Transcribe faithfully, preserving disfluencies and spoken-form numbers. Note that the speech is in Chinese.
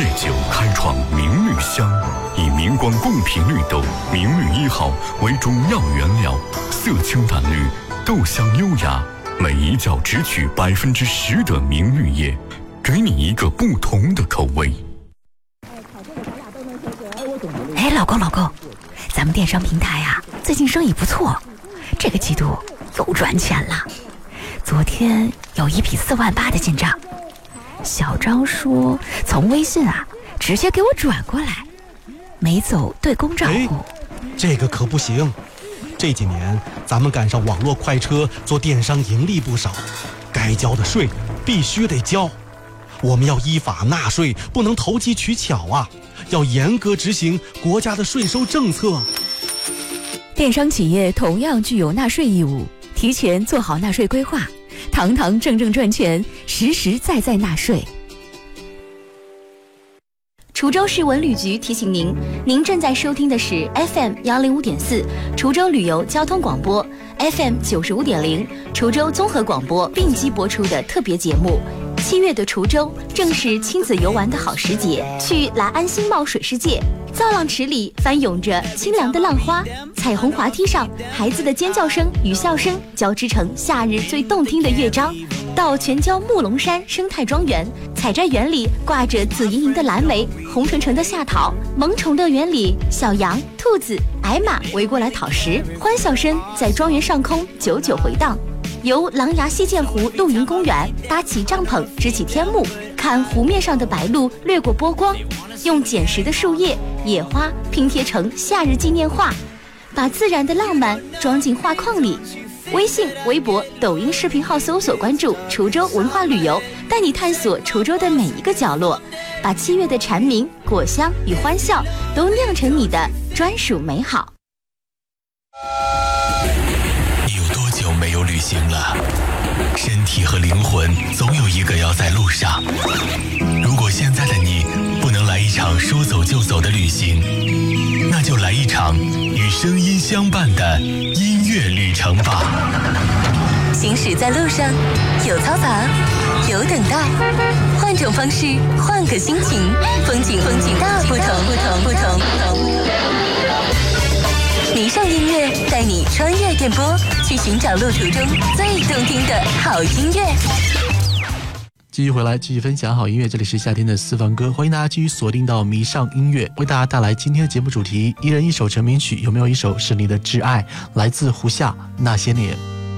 九开创明绿香，以明光共频绿豆明绿一号为中药原料，色清淡绿，豆香优雅，每一角只取百分之十的明绿叶，给你一个不同的口味。 哎，老公老公，咱们电商平台啊，最近生意不错，这个季度又赚钱了。昨天有一笔四万八的进账，小张说从微信啊直接给我转过来，没走对公账户。 这个可不行，这几年咱们赶上网络快车，做电商盈利不少，该交的税必须得交。我们要依法纳税，不能投机取巧啊，要严格执行国家的税收政策。 电商企业同样具有纳税义务，提前做好纳税规划，堂堂正正赚钱，实实在在纳税。 滁州市文旅局提醒您，您正在收听的是 F M 幺零五点四滁州旅游交通广播 ，F M 九十五点零滁州综合广播并机播出的特别节目。七月的滁州正是亲子游玩的好时节，去来安新茂水世界，造浪池里翻涌着清凉的浪花，彩虹滑梯上孩子的尖叫声与笑声交织成夏日最动听的乐章。到全椒木龙山生态庄园，采摘园里挂着紫莹莹的蓝莓，红橙橙的夏桃，萌宠乐园里小羊、兔子、矮马围过来讨食，欢笑声在庄园上空久久回荡。由狼牙溪涧湖露营公园搭起帐篷支起天幕，看湖面上的白鹭掠过波光，用捡拾的树叶、野花拼贴成夏日纪念画，把自然的浪漫装进画框里。微信、微博、抖音视频号搜索关注滁州文化旅游，带你探索滁州的每一个角落，把七月的蝉鸣、果香与欢笑都酿成你的专属美好。 你有多久没有旅行了？身体和灵魂总有一个要在路上。如果现在的你不能来一场说走就走的旅行，那就来一场与声音相伴的音乐旅程吧。 行驶在路上，有嘈杂，有等待，换种方式，换个心情，风景风景大不同不同不同不同。迷上音乐，带你穿越电波，去寻找路途中最动听的好音乐。 继续回来，继续分享好音乐，这里是夏天的私房歌，欢迎大家继续锁定到迷上音乐，为大家带来今天的节目主题，一人一首成名曲，有没有一首是你的挚爱？来自胡夏那些年。